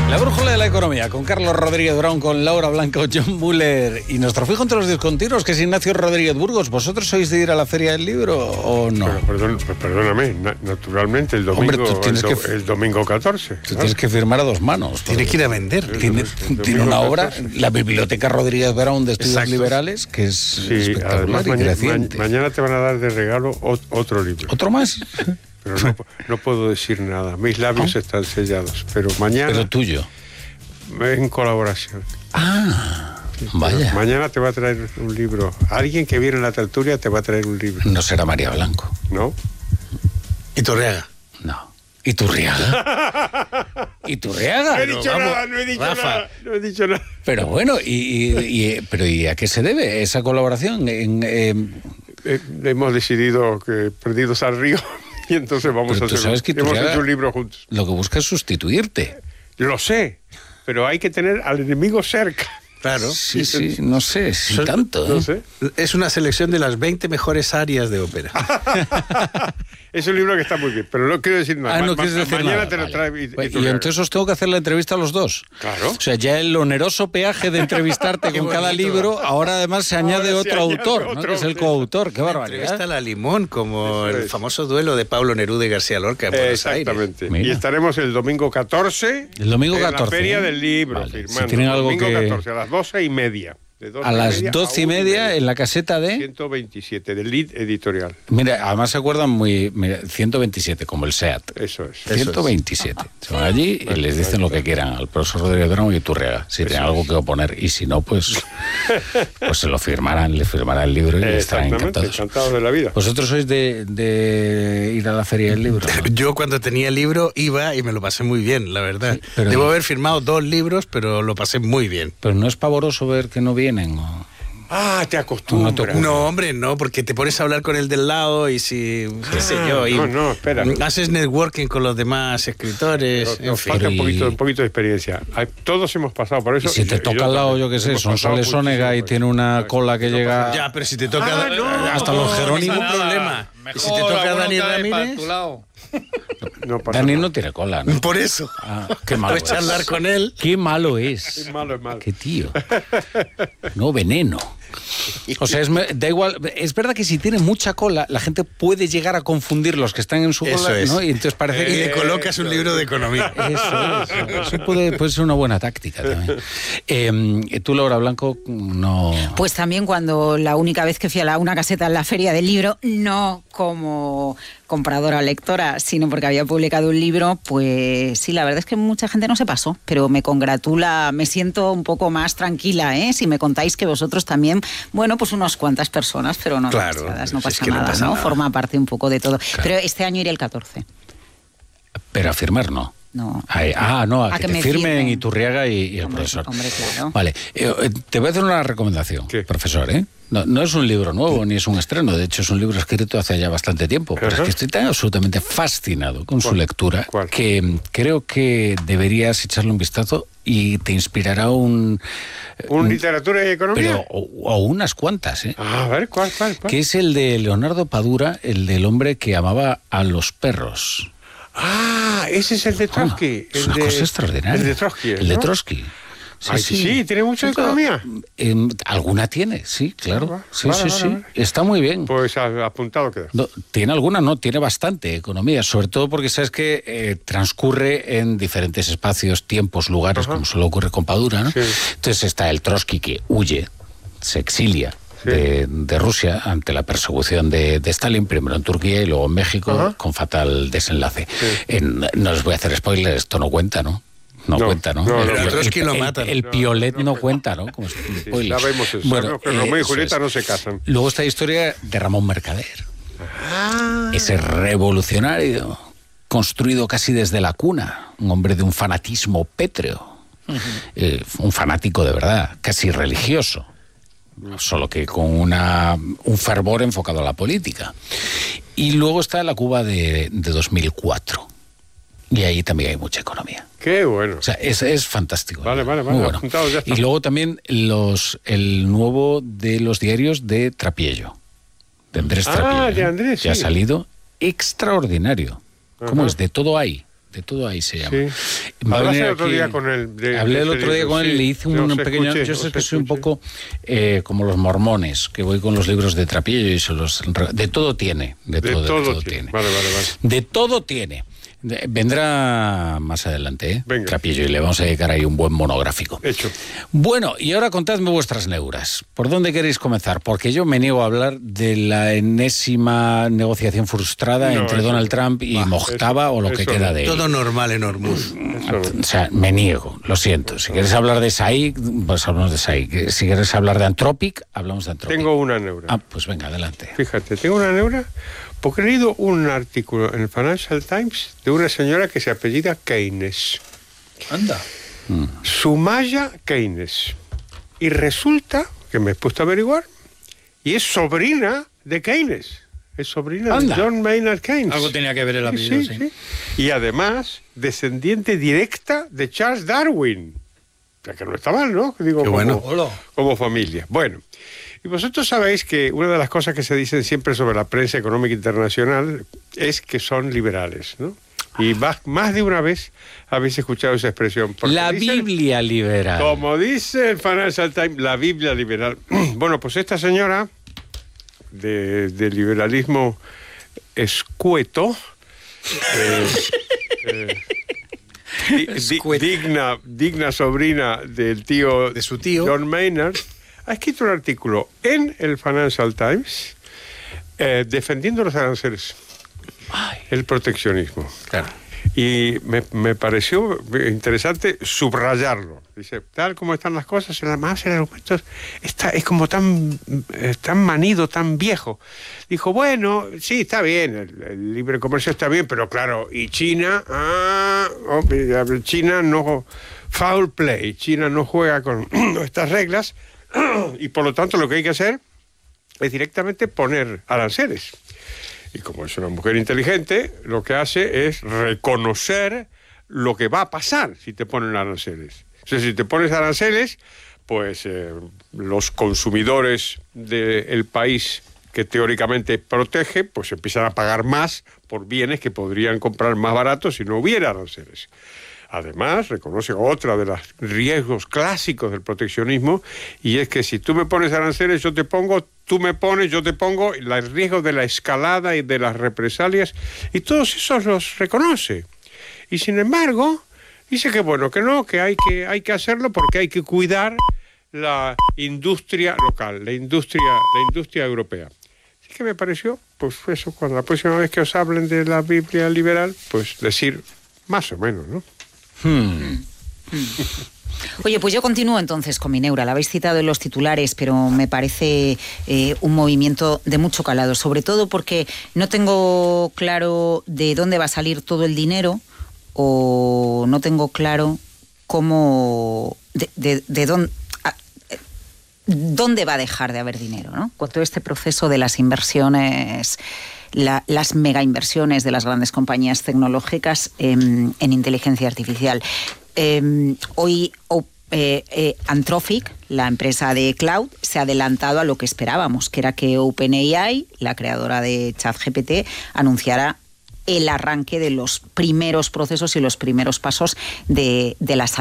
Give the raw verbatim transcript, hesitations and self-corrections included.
La brújula de la economía, con Carlos Rodríguez Brown, con Laura Blanco, John Muller y nuestro fijo entre los discontinuos, que es Ignacio Rodríguez Burgos. ¿Vosotros sois de ir a la Feria del Libro o no? Pero, perdón, pues perdóname, na- naturalmente el domingo, Hombre, tú tienes el, do- que- el domingo catorce. Tú tienes que firmar a dos manos. Tiene que ir a vender. Tiene, El tiene una domingo obra, catorce. la Biblioteca Rodríguez Brown de Estudios Exacto. Liberales, que es Sí, espectacular además y maña- creciente. ma- mañana te van a dar de regalo ot- otro libro. ¿Otro más? Pero no, no puedo decir nada. Mis labios están sellados. Pero mañana, Pero tuyo. en colaboración. Ah, vaya. Mañana te va a traer un libro. Alguien que viene en la tertulia te va a traer un libro. No será María Blanco. ¿No? Y Torreaga. No. ¿Y Turriaga? ¿Y Turriaga? No he dicho vamos, nada, no he dicho Rafa. nada. No he dicho nada. Pero bueno, y, y- y- pero ¿y a qué se debe esa colaboración? En, em, Eh, hemos decidido que perdidos al río y entonces vamos Pero a tú hacer. sabes que hemos Iturriaga- hecho un libro juntos. lo que busca es sustituirte. Lo sé, pero hay que tener al enemigo cerca. Claro. Sí, sí, no sé, si Son- tanto. ¿eh? No sé. Es una selección de las veinte mejores áreas de ópera. Es un libro que está muy bien, pero no quiero decir nada. Ah, Ma- no ma- quieres decir mañana nada, te lo vale. trae. Y, Pues, y tú y le- entonces os tengo que hacer la entrevista a los dos. Claro. O sea, ya el oneroso peaje de entrevistarte Qué con cada bonito. libro, ahora además se añade Ahora se otro añade autor, ¿no? otro Que es el autor. coautor. Qué Entrevista a barbaridad. la Limón, como Eso el es. famoso duelo de Pablo Neruda y García Lorca en Buenos Aires. Exactamente. Mira. Y estaremos el domingo catorce. El domingo en catorce, la Feria ¿eh? del Libro, Vale. firmando. Si tienen algo domingo que- catorce, a las doce y media. De doce A y las media doce y una media en la caseta de... ciento veintisiete, del Lead Editorial. Mira, además se acuerdan muy... Mira, ciento veintisiete, como el SEAT. Eso es. ciento veintisiete. Se van allí y les dicen lo que quieran al profesor Rodríguez Brown y Turriaga, si tienen algo que oponer. Y si no, pues pues se lo firmarán, le firmarán el libro y estarán Exactamente, encantados. encantados de la vida. ¿Vosotros sois de, de ir a la Feria del Libro? ¿no? Yo cuando tenía el libro iba y me lo pasé muy bien, la verdad. pero- Debo haber firmado dos libros, pero lo pasé muy bien. Pero no es pavoroso ver que no vienen. ¿O? Ah, te No acostumbras. te ocurre. No, hombre, no, porque te pones a hablar con el del lado y si, qué sé yo, y no, no, espera. haces networking con los demás escritores, Nos, en nos fin. falta un Pero y- poquito, un poquito de experiencia. Hay- Todos hemos pasado por Y eso. si te yo- toca yo al lado, también. yo qué sé, Hemos son pasado Soles Ónega y muchísimo tiene por una eso. cola que No llega... pasa Ya, pero si te toca Ah, no, hasta los Jerónimos. ningún problema. Y si te toca Dani Ramírez, No pasa Dani nada. no tiene cola, ¿no? por eso. Ah, qué malo Puedes charlar es. con él. Qué malo es. Es malo, es malo. Qué tío. No, veneno. O sea, es, me- da igual. Es verdad que si tiene mucha cola, la gente puede llegar a confundir los que están en su Eso cola, es. ¿no? Y entonces parece Y que... le colocas un libro de economía. Eso, eso, eso puede, puede ser una buena táctica también. Eh, tú, Laura Blanco, no... Pues también cuando la única vez que fui a la, una caseta en la Feria del Libro, no como compradora o lectora, sino porque había publicado un libro, pues sí, la verdad es que mucha gente no se pasó, pero me congratula, me siento un poco más tranquila, ¿eh? Si me contáis que vosotros también, bueno, pues unas cuantas personas, pero no Claro, demasiadas, no si es pasa que no nada, pasa ¿no? nada. Forma parte un poco de todo. Pero este año iré el catorce. Pero a firmar no. No. Ay, ah, no, a, A que, que te me firmen firmen. Iturriaga y, y el Hombre, profesor. hombre, claro. Vale, eh, eh, te voy a hacer una recomendación, ¿Qué? profesor, ¿eh? No, no es un libro nuevo ni es un estreno, de hecho es un libro escrito hace ya bastante tiempo, pero es Ajá. que estoy tan absolutamente fascinado con su ¿Cuál? lectura ¿Cuál? que mm, creo que deberías echarle un vistazo y te inspirará un... ¿Un literatura y economía? Pero, o, o unas cuantas, ¿eh? Ah, a ver, ¿cuál, cuál, cuál? Que es el de Leonardo Padura, el del hombre que amaba a los perros. Ah, ese es el de Trotsky. Ah, es el una de, cosa extraordinaria. El de Trotsky. El de ¿no? Trotsky. Sí, Ay, sí, tiene mucha economía. Eh, alguna tiene, sí, claro. Vale, Sí, vale, sí, vale, sí. vale. Está muy bien. Pues a- apuntado queda. No, tiene alguna, no, tiene bastante economía, sobre todo porque sabes que eh, transcurre en diferentes espacios, tiempos, lugares, Ajá. como suele ocurrir con Padura, ¿no? Sí. Entonces está el Trotsky que huye, se exilia. Sí. De, de Rusia ante la persecución de, de Stalin, primero en Turquía y luego en México, Ajá. con fatal desenlace. Sí. En- no les voy a hacer spoilers, esto no cuenta, ¿no? No, No, cuenta, ¿no? no, el, no, pio- a Trotsky el- lo el- matan. el No, piolet no, no cuenta, ¿no? Como Sí, spoiler. sabemos eso. Bueno, sabemos que eh, Romeo y eso Julieta es. no se casan. Luego está la historia de Ramón Mercader. Ese revolucionario, construido casi desde la cuna, un hombre de un fanatismo pétreo, eh, un fanático de verdad, casi religioso, solo que con una, un fervor enfocado a la política. Y luego está la Cuba de, de dos mil cuatro, y ahí también hay mucha economía. Qué bueno. O sea, es, es fantástico. Vale, vale, Muy vale, bueno. apuntado, ya está. Y luego también los, el nuevo de los diarios de Trapiello, de Andrés Ah, Trapiello. de ¿eh? Andrés, Que ha sí. salido extraordinario. ¿Cómo Ajá. es? De todo hay. De todo ahí se llama. Sí. Va a venir el otro aquí- día con él. de- Hablé de el ese otro día libro, con él, sí. le hice Yo un os pequeño... escuché, yo os sé que soy un escuché. poco eh, como los mormones, que voy con los libros de Trapillo y se los... De todo tiene, de, De todo, de todo todo tiene. tiene. Vale, vale, vale. De todo tiene. De- vendrá más adelante, ¿eh? Venga. Trapillo, y le vamos a dedicar ahí un buen monográfico. Hecho. Bueno, y ahora contadme vuestras neuras. ¿Por dónde queréis comenzar? Porque yo me niego a hablar de la enésima negociación frustrada No, entre eso Donald no. Trump y Va, Mojtaba eso- o lo que eso queda no. de él. Todo normal en Hormuz. Eso no. O sea, me niego, lo siento. Si quieres hablar de S A I, pues hablamos de S A I. Si quieres hablar de Anthropic, hablamos de Anthropic. Tengo una neura. Ah, pues venga, adelante. Fíjate, tengo una neura porque he leído un artículo en el Financial Times de una señora que se apellida Keynes. Anda. Sumaya Keynes. Y resulta que me he puesto a averiguar y es sobrina de Keynes. Es sobrina Anda. de John Maynard Keynes. Algo tenía que ver el apellido, sí. Y además, descendiente directa de Charles Darwin. O sea, que no está mal, ¿no? Digo, Qué como, bueno. Hola. como familia. Bueno, y vosotros sabéis que una de las cosas que se dicen siempre sobre la prensa económica internacional es que son liberales, ¿no? Y más, más de una vez habéis escuchado esa expresión. porque La dicen- Biblia liberal. Como dice el Financial Times, la Biblia liberal. Bueno, pues esta señora de, de liberalismo escueto, eh, eh, di- di- Escueto. digna, digna sobrina del tío De su tío. John Maynard, ha escrito un artículo en el Financial Times eh, defendiendo los aranceles, el proteccionismo. Claro. Y me, me pareció interesante subrayarlo. Dice, tal como están las cosas, además el argumento está, es como tan, eh, tan manido, tan viejo. Dijo, bueno, sí, está bien, el, el libre comercio está bien, pero claro, y China, ah, oh, China no, foul play, China no juega con estas reglas, y por lo tanto lo que hay que hacer es directamente poner aranceles. Y como es una mujer inteligente, lo que hace es reconocer lo que va a pasar si te ponen aranceles. O sea, si te pones aranceles, pues eh, los consumidores del país que teóricamente protege, pues empiezan a pagar más por bienes que podrían comprar más baratos si no hubiera aranceles. Además, reconoce otra de los riesgos clásicos del proteccionismo, y es que si tú me pones aranceles, yo te pongo, tú me pones, yo te pongo, el riesgo de la escalada y de las represalias, y todos esos los reconoce. Y sin embargo, dice que bueno, que no, que hay que, hay que hacerlo porque hay que cuidar la industria local, la industria, la industria europea. Así que me pareció, pues eso, cuando la próxima vez que os hablen de la Biblia liberal, pues decir más o menos, ¿no? Hmm. Oye, pues yo continúo entonces con mi neura. La habéis citado en los titulares, pero me parece eh, un movimiento de mucho calado, sobre todo porque no tengo claro de dónde va a salir todo el dinero o no tengo claro cómo... de, de, de dónde... ¿Dónde va a dejar de haber dinero, ¿no? Con todo este proceso de las inversiones, la, las mega inversiones de las grandes compañías tecnológicas en, en inteligencia artificial. Eh, hoy oh, eh, eh, Anthropic, la empresa de cloud, se ha adelantado a lo que esperábamos, que era que OpenAI, la creadora de ChatGPT, anunciara el arranque de los primeros procesos y los primeros pasos de, de las